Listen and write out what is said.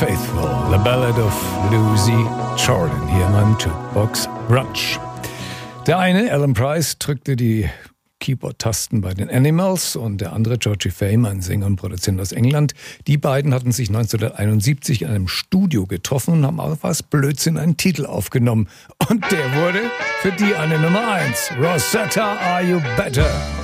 Faithful, The Ballad of Lucy Jordan, hier in meinem Jukebox Brunch. Der eine, Alan Price, drückte die Keyboard-Tasten bei den Animals und der andere, Georgie Fame, ein Sänger und Produzent aus England. Die beiden hatten sich 1971 in einem Studio getroffen und haben aus Blödsinn einen Titel aufgenommen. Und der wurde für die eine Nummer 1. Rosetta, Are You Better?